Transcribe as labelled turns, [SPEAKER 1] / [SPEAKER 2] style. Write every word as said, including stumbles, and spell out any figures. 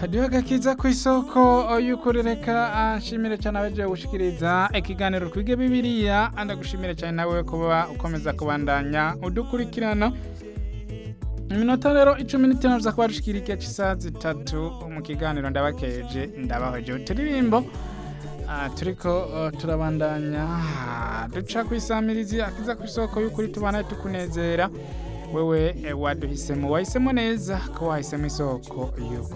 [SPEAKER 1] hadiho agakiza ku isoko y'ukuri reka nshimire cyane abaje gushikiriza ikiganiro twige bibiliya ndagushimire cyane nawe kuba ukomeza kubandanya udukurikirana iminota rero icumi n'itanu za kuba dushikira igihe cy'isaha zitatu mu kiganiro ndabakeje ndabahoje uturirimbo turiko turabandanya duca ku isamirizi akiza ku isoko y'ukuri tubana tukunezera wewe waduhisemo wahisemo neza ko wahisemo isoko y'ukuri